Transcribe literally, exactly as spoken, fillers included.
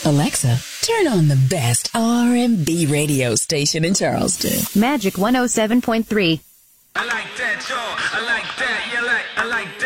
Alexa, turn on the best R and B radio station in Charleston. Magic one oh seven point three. I like that, y'all. I like that. You like, I like that.